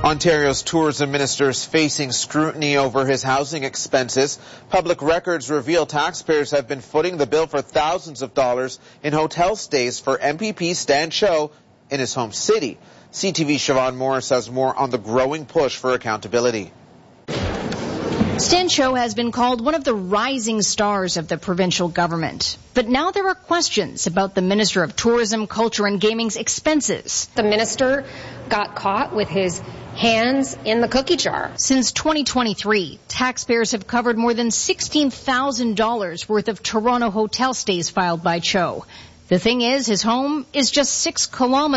Ontario's tourism minister is facing scrutiny over his housing expenses. Public records reveal taxpayers have been footing the bill for thousands of dollars in hotel stays for MPP Stan Cho in his home city. CTV's Siobhan Morris has more on the growing push for accountability. Stan Cho has been called one of the rising stars of the provincial government. But now there are questions about the Minister of Tourism, Culture and Gaming's expenses. The minister got caught with his hands in the cookie jar. Since 2023, taxpayers have covered more than $16,000 worth of Toronto hotel stays filed by Cho. The thing is, his home is just 6 kilometers